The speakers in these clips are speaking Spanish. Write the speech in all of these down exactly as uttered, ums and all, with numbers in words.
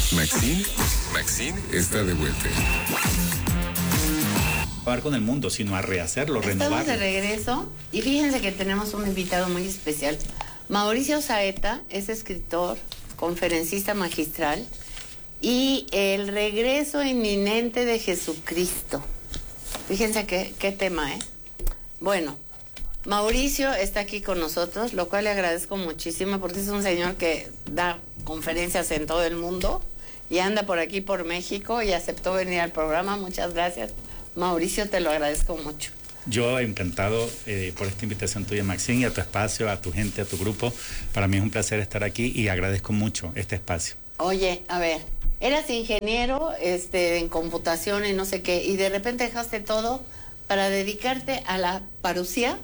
Maxine, Maxine está de vuelta. Con el mundo, sino a rehacerlo, renovarlo. Estamos de regreso y fíjense que tenemos un invitado muy especial. Mauricio Saeta es escritor, conferencista magistral y el regreso inminente de Jesucristo. Fíjense qué, qué tema, ¿eh? Bueno, Mauricio está aquí con nosotros, lo cual le agradezco muchísimo porque es un señor que da conferencias en todo el mundo y anda por aquí, por México, y aceptó venir al programa. Muchas gracias, Mauricio, te lo agradezco mucho. Yo encantado eh, por esta invitación tuya, Maxine, y a tu espacio, a tu gente, a tu grupo. Para mí es un placer estar aquí y agradezco mucho este espacio. Oye, a ver, eras ingeniero este, en computación y no sé qué, y de repente dejaste todo para dedicarte a la parucía.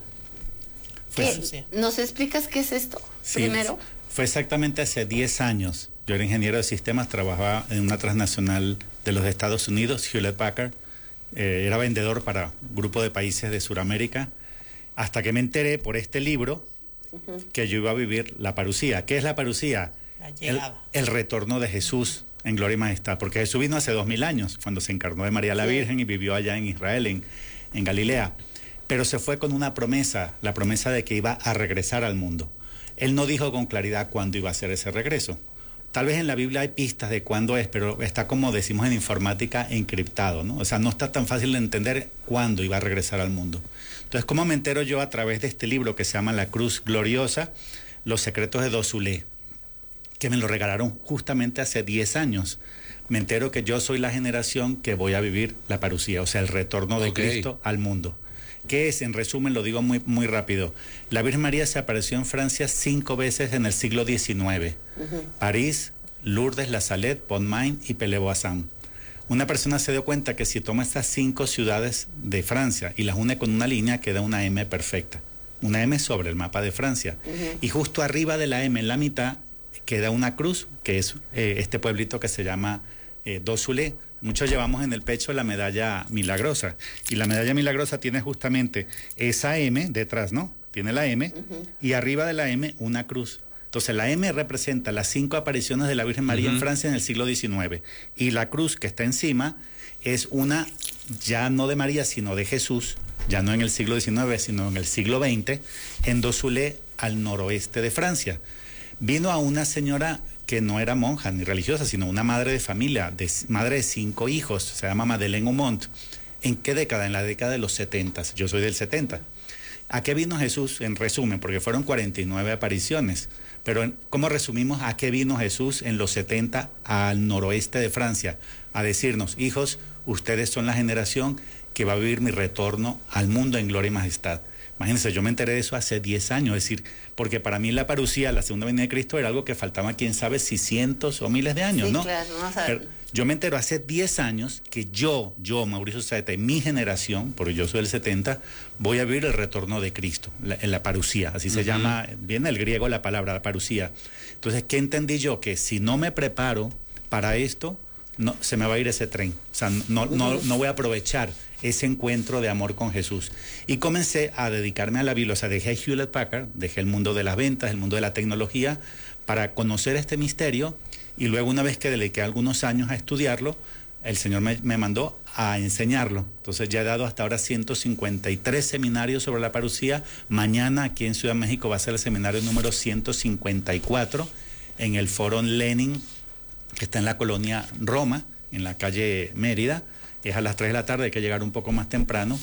Pues, ¿Nos explicas qué es esto sí, primero? Fue exactamente hace diez años. Yo era ingeniero de sistemas, trabajaba en una transnacional de los Estados Unidos, Hewlett Packard. Eh, era vendedor para un grupo de países de Sudamérica, hasta que me enteré por este libro uh-huh. que yo iba a vivir la parucía. ¿Qué es la parucía? La el, el retorno de Jesús en gloria y majestad, porque Jesús vino hace dos mil años, cuando se encarnó de María la sí. Virgen y vivió allá en Israel, en, en Galilea. Pero se fue con una promesa, la promesa de que iba a regresar al mundo. Él no dijo con claridad cuándo iba a ser ese regreso. Tal vez en la Biblia hay pistas de cuándo es, pero está, como decimos en informática, encriptado, ¿no? O sea, no está tan fácil de entender cuándo iba a regresar al mundo. Entonces, ¿cómo me entero yo a través de este libro que se llama La Cruz Gloriosa, Los Secretos de Dossulé, que me lo regalaron justamente hace diez años? Me entero que yo soy la generación que voy a vivir la parucía, o sea, el retorno de okay. Cristo al mundo. ¿Qué es? En resumen, lo digo muy, muy rápido. La Virgen María se apareció en Francia cinco veces en el siglo diecinueve. Uh-huh. París, Lourdes, La Salette, Pontmain y Pellevoisin. Una persona se dio cuenta que si toma estas cinco ciudades de Francia y las une con una línea, queda una M perfecta. Una M sobre el mapa de Francia. Uh-huh. Y justo arriba de la M, en la mitad, queda una cruz, que es eh, este pueblito que se llama eh, Dossulé. Muchos llevamos en el pecho la medalla milagrosa, y la medalla milagrosa tiene justamente esa M detrás, ¿no? Tiene la M, uh-huh. y arriba de la M una cruz. Entonces la M representa las cinco apariciones de la Virgen María uh-huh. en Francia en el siglo diecinueve, y la cruz que está encima es una, ya no de María, sino de Jesús, ya no en el siglo diecinueve, sino en el siglo veinte, en Dossulé, al noroeste de Francia. Vino a una señora que no era monja ni religiosa, sino una madre de familia, de, madre de cinco hijos, se llama Madeleine Aumont. ¿En qué década? En la década de los setenta. Yo soy del setenta. ¿A qué vino Jesús? En resumen, porque fueron cuarenta y nueve apariciones. Pero ¿cómo resumimos a qué vino Jesús en los setenta al noroeste de Francia? A decirnos, hijos, ustedes son la generación que va a vivir mi retorno al mundo en gloria y majestad. Imagínense, yo me enteré de eso hace diez años, es decir, porque para mí la parucía, la segunda venida de Cristo, era algo que faltaba, quién sabe, si cientos o miles de años, sí, ¿no? Claro, no sabe. Pero yo me entero hace diez años que yo, yo, Mauricio Saeta, mi generación, porque yo soy del setenta, voy a vivir el retorno de Cristo, la, en la parucía, así uh-huh. se llama, viene del griego la palabra, la parucía. Entonces, ¿qué entendí yo? Que si no me preparo para esto, no, se me va a ir ese tren, o sea, no, no, no voy a aprovechar ese encuentro de amor con Jesús. Y comencé a dedicarme a la Biblia, o sea, dejé Hewlett Packard, dejé el mundo de las ventas, el mundo de la tecnología, para conocer este misterio, y luego una vez que dediqué algunos años a estudiarlo, el Señor me, me mandó a enseñarlo. Entonces ya he dado hasta ahora ciento cincuenta y tres seminarios sobre la parucía. Mañana aquí en Ciudad de México va a ser el seminario número ciento cincuenta y cuatro en el Foro Lenin, que está en la colonia Roma, en la calle Mérida. Es a las tres de la tarde, hay que llegar un poco más temprano,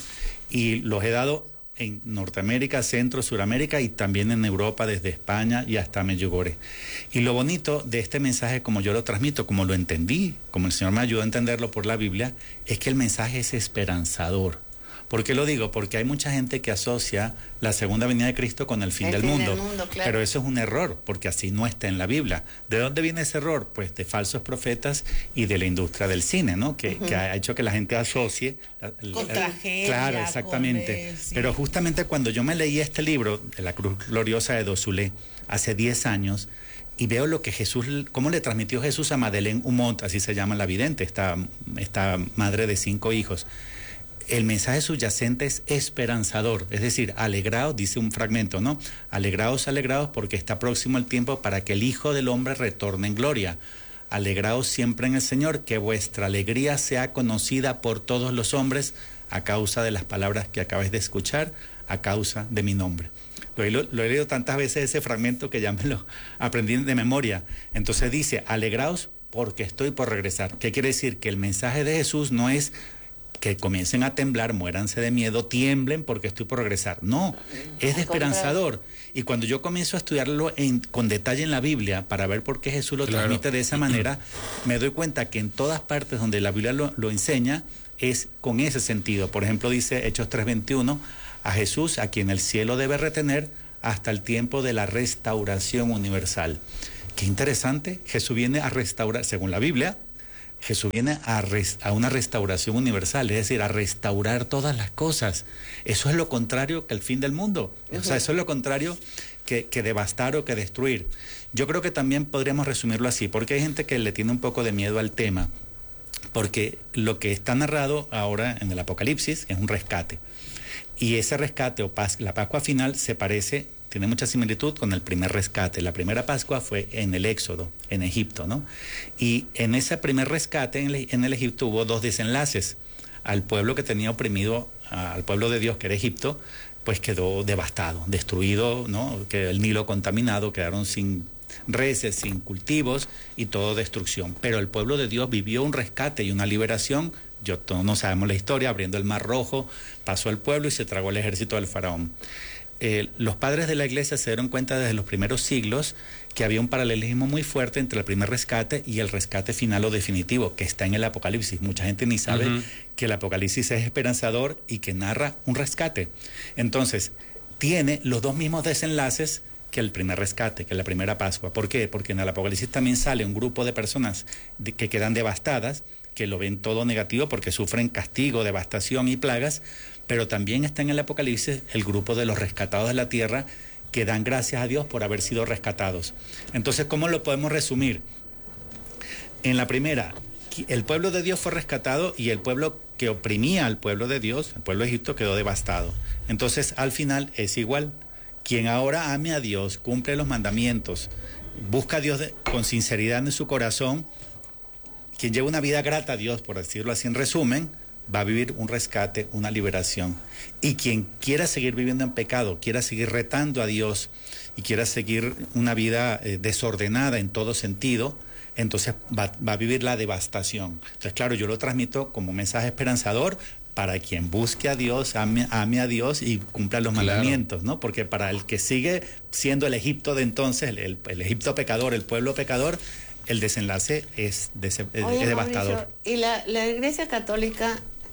y los he dado en Norteamérica, Centro, Suramérica, y también en Europa, desde España y hasta Medjugorje. Y lo bonito de este mensaje, como yo lo transmito, como lo entendí, como el Señor me ayudó a entenderlo por la Biblia, es que el mensaje es esperanzador. ¿Por qué lo digo? Porque hay mucha gente que asocia la segunda venida de Cristo con el fin el del fin mundo, del mundo claro. Pero eso es un error, porque así no está en la Biblia. ¿De dónde viene ese error? Pues de falsos profetas y de la industria del cine, ¿no? Que, uh-huh. que ha hecho que la gente asocie... Con la, tragedia, claro, exactamente. Con, eh, sí. Pero justamente cuando yo me leí este libro, de la Cruz Gloriosa de Dossulé, hace diez años, y veo lo que Jesús, cómo le transmitió Jesús a Madeleine Aumont, así se llama la vidente, esta, esta madre de cinco hijos. El mensaje subyacente es esperanzador, es decir, alegraos, dice un fragmento, ¿no? Alegraos, alegraos, porque está próximo el tiempo para que el Hijo del Hombre retorne en gloria. alegraos siempre en el Señor, que vuestra alegría sea conocida por todos los hombres a causa de las palabras que acabáis de escuchar, a causa de mi nombre. Lo he, lo he leído tantas veces ese fragmento que ya me lo aprendí de memoria. Entonces dice, alegraos porque estoy por regresar. ¿Qué quiere decir? Que el mensaje de Jesús no es que comiencen a temblar, muéranse de miedo, tiemblen porque estoy por regresar. No, es de esperanzador. Y cuando yo comienzo a estudiarlo en, con detalle en la Biblia para ver por qué Jesús lo claro. transmite de esa manera, me doy cuenta que en todas partes donde la Biblia lo, lo enseña es con ese sentido. Por ejemplo, dice Hechos tres veintiuno, a Jesús, a quien el cielo debe retener hasta el tiempo de la restauración universal. Qué interesante, Jesús viene a restaurar, según la Biblia, Jesús viene a, res, a una restauración universal, es decir, a restaurar todas las cosas. Eso es lo contrario que el fin del mundo. Uh-huh. O sea, eso es lo contrario que, que devastar o que destruir. Yo creo que también podríamos resumirlo así, porque hay gente que le tiene un poco de miedo al tema, porque lo que está narrado ahora en el Apocalipsis es un rescate. Y ese rescate o pas, la Pascua final se parece, tiene mucha similitud con el primer rescate. La primera Pascua fue en el Éxodo, en Egipto, ¿no? Y en ese primer rescate en el, en el Egipto hubo dos desenlaces. Al pueblo que tenía oprimido, al pueblo de Dios que era Egipto, pues quedó devastado, destruido, ¿no? Que el Nilo contaminado, quedaron sin reses, sin cultivos y todo destrucción. Pero el pueblo de Dios vivió un rescate y una liberación. Yo todos no sabemos la historia, abriendo el Mar Rojo, pasó el pueblo y se tragó el ejército del faraón. Eh, los padres de la iglesia se dieron cuenta desde los primeros siglos que había un paralelismo muy fuerte entre el primer rescate y el rescate final o definitivo, que está en el Apocalipsis. Mucha gente ni sabe uh-huh. que el Apocalipsis es esperanzador y que narra un rescate. Entonces, tiene los dos mismos desenlaces que el primer rescate, que la primera Pascua. ¿Por qué? Porque en el Apocalipsis también sale un grupo de personas de, que quedan devastadas, que lo ven todo negativo porque sufren castigo, devastación y plagas, pero también está en el Apocalipsis el grupo de los rescatados de la tierra que dan gracias a Dios por haber sido rescatados. Entonces, ¿cómo lo podemos resumir? En la primera, el pueblo de Dios fue rescatado y el pueblo que oprimía al pueblo de Dios, el pueblo de Egipto, quedó devastado. Entonces, al final es igual. Quien ahora ame a Dios, cumple los mandamientos, busca a Dios de, con sinceridad en su corazón, quien lleva una vida grata a Dios, por decirlo así en resumen, va a vivir un rescate, una liberación. Y quien quiera seguir viviendo en pecado, quiera seguir retando a Dios y quiera seguir una vida eh, desordenada en todo sentido, entonces va, va a vivir la devastación. Entonces, claro, yo lo transmito como mensaje esperanzador para quien busque a Dios, ame, ame a Dios y cumpla los claro. mandamientos, ¿no? Porque para el que sigue siendo el Egipto de entonces, el, el, el Egipto pecador, el pueblo pecador, el desenlace es, de, es, Oye, es devastador. Mauricio, ¿y la, la Iglesia Católica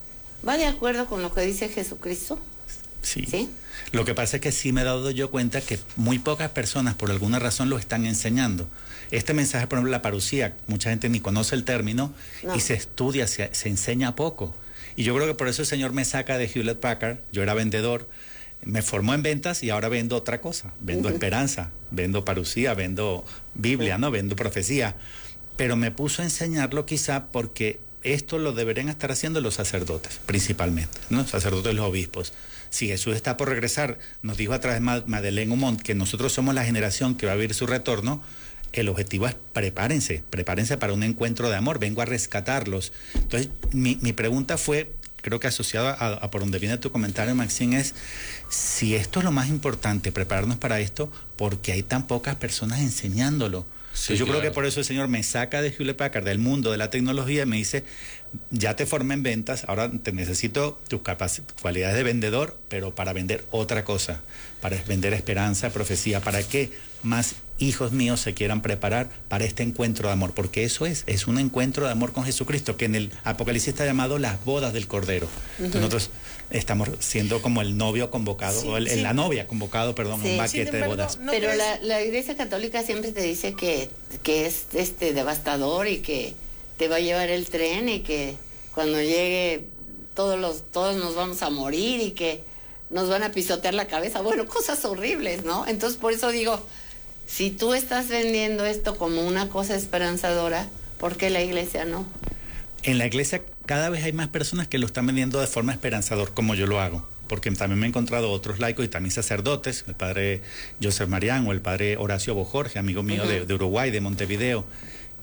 va de acuerdo con lo que dice Jesucristo? Sí. ¿Sí? Lo que pasa es que sí me he dado yo cuenta que muy pocas personas por alguna razón lo están enseñando. Este mensaje, por ejemplo, la parucía, mucha gente ni conoce el término no. y se estudia, se, se enseña poco. Y yo creo que por eso el Señor me saca de Hewlett Packard. Yo era vendedor, me formó en ventas y ahora vendo otra cosa. Vendo uh-huh. esperanza, vendo parucía, vendo Biblia, uh-huh. ¿no? Vendo profecía. Pero me puso a enseñarlo quizá porque esto lo deberían estar haciendo los sacerdotes, principalmente, ¿no? Los sacerdotes y los obispos. Si Jesús está por regresar, nos dijo a través de Madeleine Humont que nosotros somos la generación que va a vivir su retorno. El objetivo es prepárense, prepárense para un encuentro de amor, vengo a rescatarlos. Entonces, mi, mi pregunta fue, creo que asociada a, a por donde viene tu comentario, Maxine, es si esto es lo más importante, prepararnos para esto, porque hay tan pocas personas enseñándolo. Sí, yo claro. creo que por eso el Señor me saca de Hewlett Packard, del mundo de la tecnología, y me dice, ya te formé en ventas, ahora te necesito tus capac- cualidades de vendedor, pero para vender otra cosa, para vender esperanza, profecía, para que más hijos míos se quieran preparar para este encuentro de amor, porque eso es, es un encuentro de amor con Jesucristo, que en el Apocalipsis está llamado las bodas del Cordero. Uh-huh. Entonces, nosotros estamos siendo como el novio convocado, sí, o el, sí. la novia convocado, perdón, sí. a un banquete sí, de bodas. No, pero la, la Iglesia Católica siempre te dice que, que es este devastador y que te va a llevar el tren y que cuando llegue todos los todos nos vamos a morir y que nos van a pisotear la cabeza. Bueno, cosas horribles, ¿no? Entonces, por eso digo, si tú estás vendiendo esto como una cosa esperanzadora, ¿por qué la iglesia no? En la iglesia cada vez hay más personas que lo están vendiendo de forma esperanzadora, como yo lo hago. Porque también me he encontrado otros laicos y también sacerdotes, el padre Joseph Marián o el padre Horacio Bojorge, amigo mío uh-huh. de, de Uruguay, de Montevideo,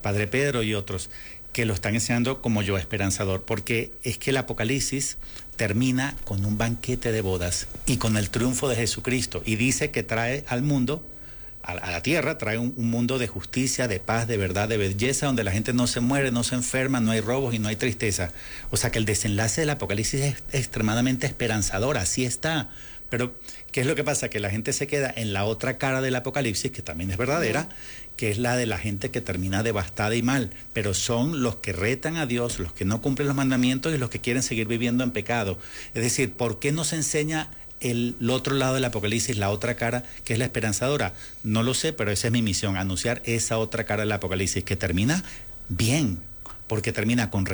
Padre Pedro y otros, que lo están enseñando como yo esperanzador, porque es que el Apocalipsis termina con un banquete de bodas y con el triunfo de Jesucristo, y dice que trae al mundo, a, a la tierra, trae un, un mundo de justicia, de paz, de verdad, de belleza, donde la gente no se muere, no se enferma, no hay robos y no hay tristeza. O sea que el desenlace del Apocalipsis es extremadamente esperanzador, así está. Pero, ¿qué es lo que pasa? Que la gente se queda en la otra cara del Apocalipsis, que también es verdadera, que es la de la gente que termina devastada y mal, pero son los que retan a Dios, los que no cumplen los mandamientos y los que quieren seguir viviendo en pecado. Es decir, ¿por qué no se enseña el, el otro lado del Apocalipsis, la otra cara, que es la esperanzadora? No lo sé, pero esa es mi misión, anunciar esa otra cara del Apocalipsis, que termina bien, porque termina con